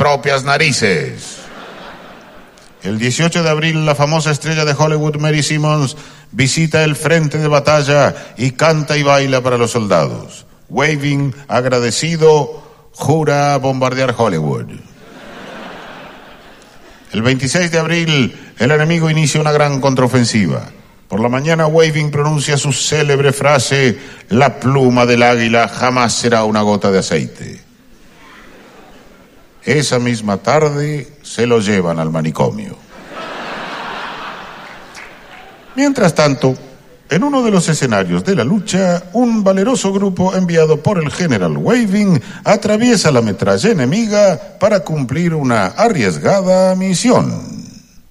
propias narices. El 18 de abril, la famosa estrella de Hollywood, Mary Simmons, visita el frente de batalla y canta y baila para los soldados. Waving, agradecido, jura bombardear Hollywood. El 26 de abril, el enemigo inicia una gran contraofensiva. Por la mañana, Waving pronuncia su célebre frase: la pluma del águila jamás será una gota de aceite. Esa misma tarde se lo llevan al manicomio. Mientras tanto, en uno de los escenarios de la lucha, un valeroso grupo enviado por el general Waving atraviesa la metralla enemiga para cumplir una arriesgada misión.